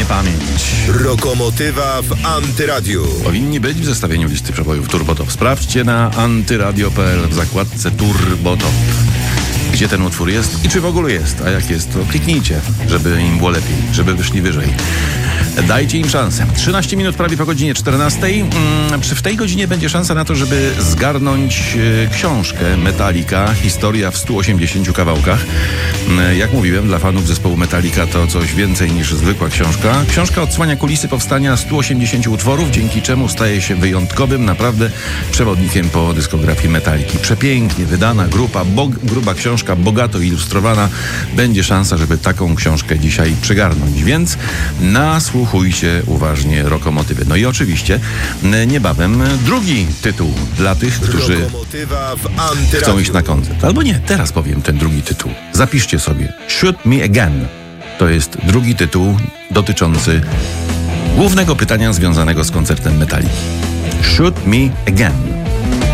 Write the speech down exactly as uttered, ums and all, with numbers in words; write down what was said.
mnie pamięć. Rokomotywa w Antyradiu. Powinni być w zestawieniu listy przebojów Turbotop. Sprawdźcie na antyradio kropka p l w zakładce Turbotop, gdzie ten utwór jest i czy w ogóle jest. A jak jest, to kliknijcie, żeby im było lepiej, żeby wyszli wyżej. Dajcie im szansę. trzynaście minut prawie po godzinie czternastej. Hmm, w tej godzinie będzie szansa na to, żeby zgarnąć e, książkę Metallica, historia w stu osiemdziesięciu kawałkach. E, jak mówiłem, dla fanów zespołu Metallica to coś więcej niż zwykła książka. Książka odsłania kulisy powstania stu osiemdziesięciu utworów, dzięki czemu staje się wyjątkowym, naprawdę przewodnikiem po dyskografii Metalliki. Przepięknie wydana, grupa, bog, gruba książka, bogato ilustrowana. Będzie szansa, żeby taką książkę dzisiaj przygarnąć, więc nasłuchajcie uważnie Rokomotywy. No i oczywiście niebawem drugi tytuł dla tych, którzy chcą iść na koncert. Albo nie, teraz powiem ten drugi tytuł. Zapiszcie sobie. Shoot Me Again. To jest drugi tytuł dotyczący głównego pytania związanego z koncertem Metalliki. Shoot Me Again.